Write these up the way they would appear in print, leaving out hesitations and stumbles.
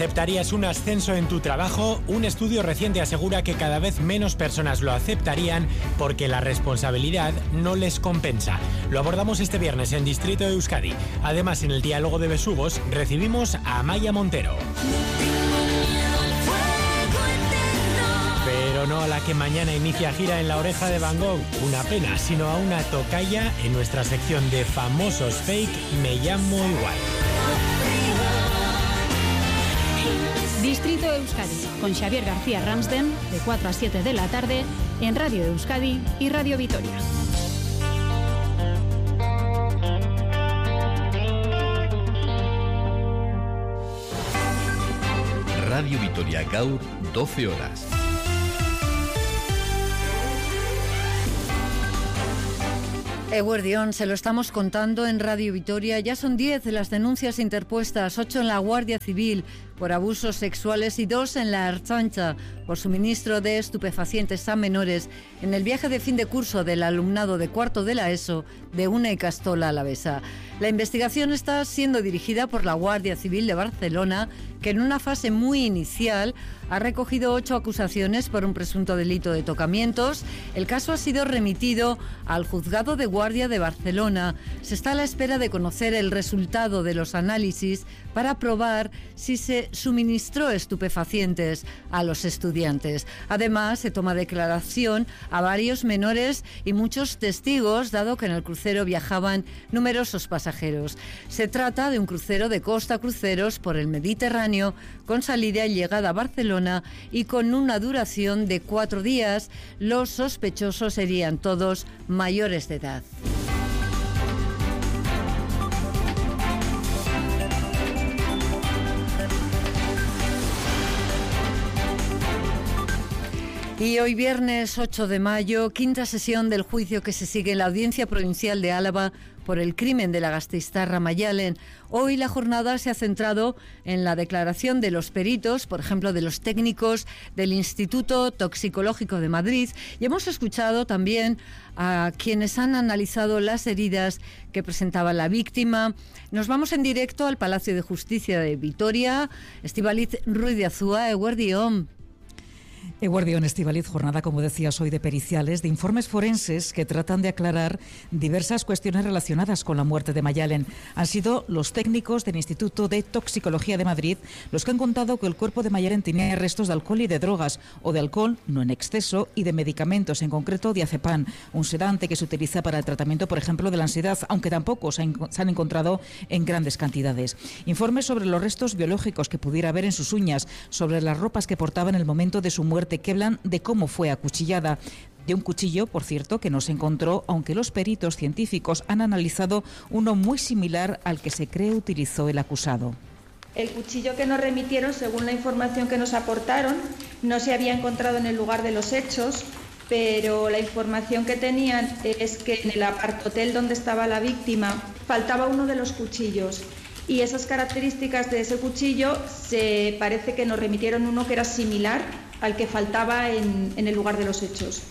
¿Aceptarías un ascenso en tu trabajo? Un estudio reciente asegura que cada vez menos personas lo aceptarían porque la responsabilidad no les compensa. Lo abordamos este viernes en Distrito de Euskadi. Además, en el diálogo de besugos recibimos a Amaya Montero. Pero no a la que mañana inicia gira en La Oreja de Van Gogh, una pena, sino a una tocaya en nuestra sección de famosos fake Me llamo igual. Distrito Euskadi, con Xavier García Ramsden, de 4 a 7 de la tarde, en Radio Euskadi y Radio Vitoria. Radio Vitoria gaur, 12 horas. Eguerdión, se lo estamos contando en Radio Vitoria. Ya son 10 las denuncias interpuestas, 8 en la Guardia Civil por abusos sexuales y 2 en la Ertzaintza por suministro de estupefacientes a menores en el viaje de fin de curso del alumnado de cuarto de la ESO de una Ikastola alavesa. La investigación está siendo dirigida por la Guardia Civil de Barcelona, que en una fase muy inicial ha recogido 8 acusaciones por un presunto delito de tocamientos. El caso ha sido remitido al Juzgado de Guardia de Barcelona. Se está a la espera de conocer el resultado de los análisis para probar si se suministró estupefacientes a los estudiantes. Además, se toma declaración a varios menores y muchos testigos, dado que en el crucero viajaban numerosos pasajeros. Se trata de un crucero de Costa Cruceros por el Mediterráneo, con salida y llegada a Barcelona y con una duración de 4 días. Los sospechosos serían todos mayores de edad. Y hoy viernes 8 de mayo, quinta sesión del juicio que se sigue en la Audiencia Provincial de Álava por el crimen de la gasteiztarra Mayalen. Hoy la jornada se ha centrado en la declaración de los peritos, por ejemplo, de los técnicos del Instituto Toxicológico de Madrid, y hemos escuchado también a quienes han analizado las heridas que presentaba la víctima. Nos vamos en directo al Palacio de Justicia de Vitoria. Estíbaliz Ruiz de Azúa, eguerdión. Eguerdión, Estíbaliz, jornada, como decías hoy, de periciales, de informes forenses que tratan de aclarar diversas cuestiones relacionadas con la muerte de Mayalen. Han sido los técnicos del Instituto de Toxicología de Madrid los que han contado que el cuerpo de Mayalen tenía restos de alcohol y de drogas, o de alcohol no en exceso y de medicamentos, en concreto diazepam, un sedante que se utiliza para el tratamiento, por ejemplo, de la ansiedad, aunque tampoco se han encontrado en grandes cantidades. Informes sobre los restos biológicos que pudiera haber en sus uñas, sobre las ropas que portaba en el momento de su muerte, que hablan de cómo fue acuchillada. De un cuchillo, por cierto, que no se encontró, aunque los peritos científicos han analizado uno muy similar al que se cree utilizó el acusado. El cuchillo que nos remitieron, según la información que nos aportaron, no se había encontrado en el lugar de los hechos, pero la información que tenían es que en el apartotel donde estaba la víctima faltaba uno de los cuchillos. Y esas características de ese cuchillo se parece que nos remitieron uno que era similar al que faltaba en el lugar de los hechos.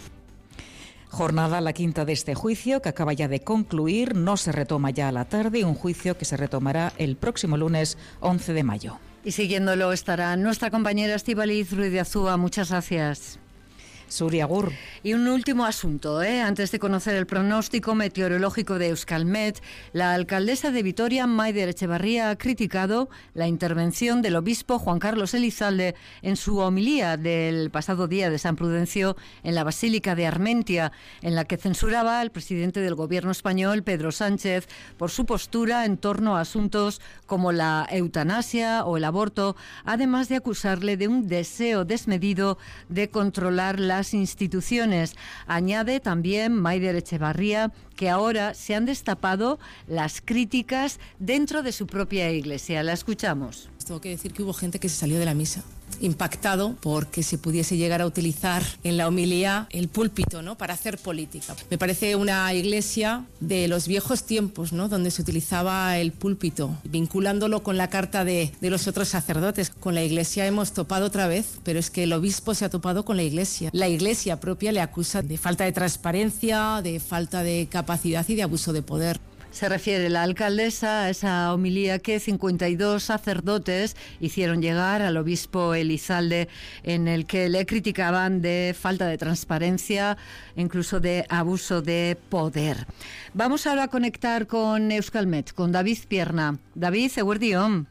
Jornada la quinta de este juicio, que acaba ya de concluir, no se retoma ya a la tarde, un juicio que se retomará el próximo lunes 11 de mayo. Y siguiéndolo estará nuestra compañera Estíbaliz Ruiz de Azúa. Muchas gracias. Suri Agur. Y un último asunto, antes de conocer el pronóstico meteorológico de Euskalmet, la alcaldesa de Vitoria, Maider Etxebarria, ha criticado la intervención del obispo Juan Carlos Elizalde en su homilía del pasado día de San Prudencio en la Basílica de Armentia, en la que censuraba al presidente del gobierno español, Pedro Sánchez, por su postura en torno a asuntos como la eutanasia o el aborto, además de acusarle de un deseo desmedido de controlar las instituciones. Añade también Maider Etxebarria que ahora se han destapado las críticas dentro de su propia iglesia. La escuchamos. Tengo que decir que hubo gente que se salió de la misa, impactado porque se pudiese llegar a utilizar en la homilía el púlpito, ¿no?, para hacer política. Me parece una iglesia de los viejos tiempos, ¿no?, donde se utilizaba el púlpito, vinculándolo con la carta de los otros sacerdotes. Con la iglesia hemos topado otra vez, pero es que el obispo se ha topado con la iglesia. La iglesia propia le acusa de falta de transparencia, de falta de capacidad y de abuso de poder. Se refiere la alcaldesa a esa homilía que 52 sacerdotes hicieron llegar al obispo Elizalde, en el que le criticaban de falta de transparencia, incluso de abuso de poder. Vamos ahora a conectar con Euskalmet, con David Pierna. David, eguerdión.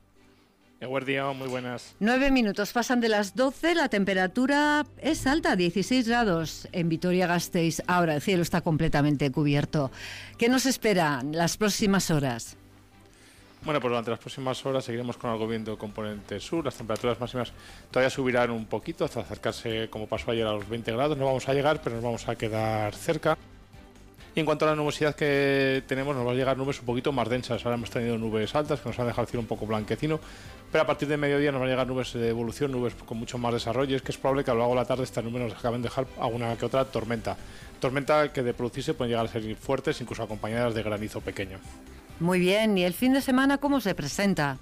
Eguerdión, muy buenas. 9 minutos pasan de las 12, la temperatura es alta, 16 grados en Vitoria-Gasteiz. Ahora el cielo está completamente cubierto. ¿Qué nos espera en las próximas horas? Bueno, pues durante las próximas horas seguiremos con algo viento de componente sur. Las temperaturas máximas todavía subirán un poquito hasta acercarse, como pasó ayer, a los 20 grados. No vamos a llegar, pero nos vamos a quedar cerca. Y en cuanto a la nubosidad que tenemos, nos van a llegar nubes un poquito más densas. Ahora hemos tenido nubes altas que nos van a dejar el cielo un poco blanquecino, pero a partir de mediodía nos van a llegar nubes de evolución, nubes con mucho más desarrollo. Y es que es probable que a lo largo de la tarde estas nubes nos acaben de dejar alguna que otra tormenta. Tormenta que de producirse pueden llegar a ser fuertes, incluso acompañadas de granizo pequeño. Muy bien, ¿y el fin de semana cómo se presenta?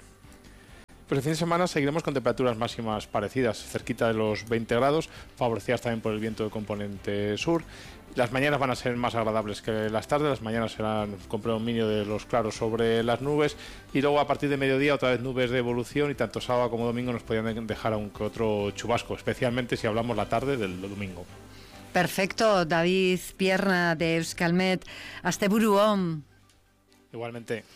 Pues el fin de semana seguiremos con temperaturas máximas parecidas, cerquita de los 20 grados, favorecidas también por el viento de componente sur. Las mañanas van a ser más agradables que las tardes, las mañanas serán con predominio de los claros sobre las nubes, y luego a partir de mediodía otra vez nubes de evolución, y tanto sábado como domingo nos podrían dejar aún que otro chubasco, especialmente si hablamos la tarde del domingo. Perfecto, David Pierna de Euskalmet. Asteburu on. Igualmente.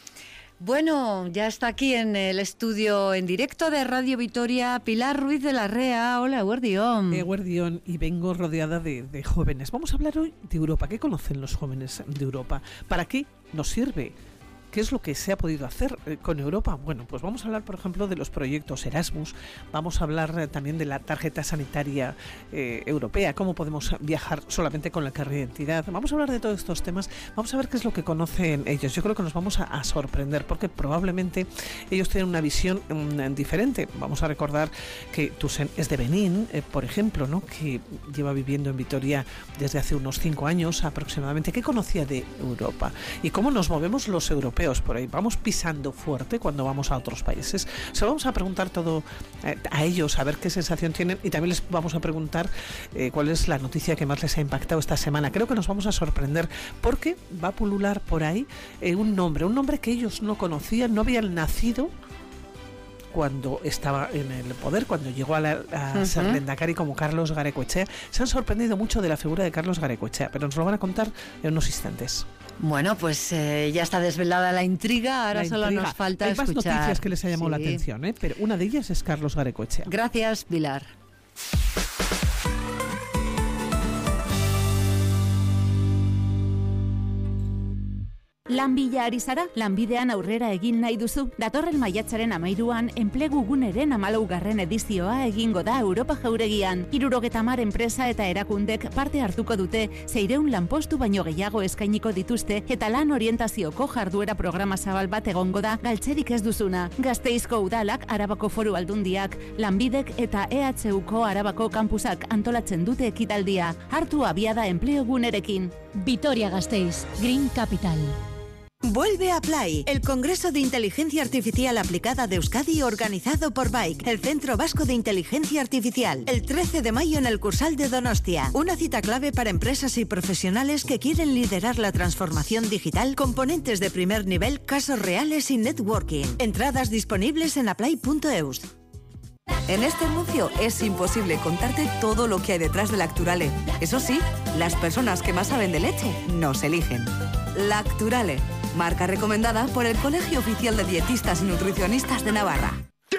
Bueno, ya está aquí en el estudio en directo de Radio Vitoria Pilar Ruiz de la Rea. Hola, eguerdión. Eguerdión, y vengo rodeada de jóvenes. Vamos a hablar hoy de Europa. ¿Qué conocen los jóvenes de Europa? ¿Para qué nos sirve? ¿Qué es lo que se ha podido hacer con Europa? Bueno, pues vamos a hablar, por ejemplo, de los proyectos Erasmus. Vamos a hablar también de la tarjeta sanitaria europea, cómo podemos viajar solamente con la carnet de identidad. Vamos a hablar de todos estos temas. Vamos a ver qué es lo que conocen ellos. Yo creo que nos vamos a sorprender, porque probablemente ellos tienen una visión diferente. Vamos a recordar que Tusen es de Benín, por ejemplo, ¿no?, que lleva viviendo en Vitoria desde hace unos 5 años aproximadamente. ¿Qué conocía de Europa? ¿Y cómo nos movemos los europeos por ahí? Vamos pisando fuerte cuando vamos a otros países. Se lo vamos a preguntar todo a ellos, a ver qué sensación tienen, y también les vamos a preguntar cuál es la noticia que más les ha impactado esta semana. Creo que nos vamos a sorprender, porque va a pulular por ahí un nombre que ellos no conocían, no habían nacido cuando estaba en el poder, cuando llegó a ser Lehendakari como Carlos Garaikoetxea. Se han sorprendido mucho de la figura de Carlos Garaikoetxea, pero nos lo van a contar en unos instantes. Bueno, pues ya está desvelada la intriga, ahora solo nos falta escuchar. Hay más noticias que les ha llamado la atención, pero una de ellas es Carlos Garaikoetxea. Gracias, Pilar. Lan bila ari zara, lanbidean aurrera egin nahi duzu. Datorren maiatzaren 13an, enplegu guneren 14. edizioa egingo da Europa Jauregian. 70 enpresa eta erakundek parte hartuko dute, 600 lanpostu baino gehiago eskainiko dituzte, eta lan orientazioko jarduera programa zabal bat egongo da, galtzerik ez duzuna. Gasteizko udalak, Arabako Foru Aldundiak, Lanbidek eta EHUko Arabako kampusak antolatzen dute ekitaldia. Hartu abiada enplegu gunerekin. Vitoria-Gasteiz, Green Capital. Vuelve a Play, el Congreso de Inteligencia Artificial Aplicada de Euskadi, organizado por BAIC, el Centro Vasco de Inteligencia Artificial, el 13 de mayo en el Cursal de Donostia. Una cita clave para empresas y profesionales que quieren liderar la transformación digital, componentes de primer nivel, casos reales y networking. Entradas disponibles en aplay.eus. En este anuncio es imposible contarte todo lo que hay detrás de Lacturale. Eso sí, las personas que más saben de leche nos eligen. Lacturale, marca recomendada por el Colegio Oficial de Dietistas y Nutricionistas de Navarra.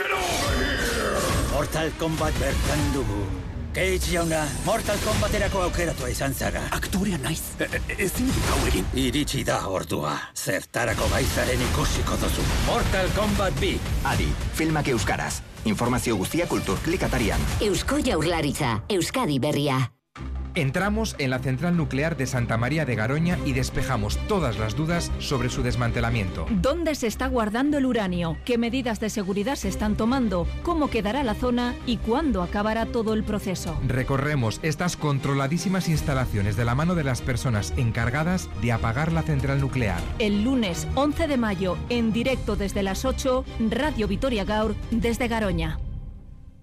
Mortal Kombat bertan dugu. Cage jauna, Mortal Kombaterako aukeratua izan zara. Aktorea naiz. Ezin dut hau egin. Iritsi da ordua. Zertarako gaizaren ikusiko duzu. Mortal Kombat 2. Adi, filmak euskaraz. Informazio guztia Kulturklik atarian. Eusko Jaurlaritza, Euskadi berria. Entramos en la central nuclear de Santa María de Garoña y despejamos todas las dudas sobre su desmantelamiento. ¿Dónde se está guardando el uranio? ¿Qué medidas de seguridad se están tomando? ¿Cómo quedará la zona? ¿Y cuándo acabará todo el proceso? Recorremos estas controladísimas instalaciones de la mano de las personas encargadas de apagar la central nuclear. El lunes 11 de mayo, en directo desde las 8, Radio Vitoria Gaur, desde Garoña.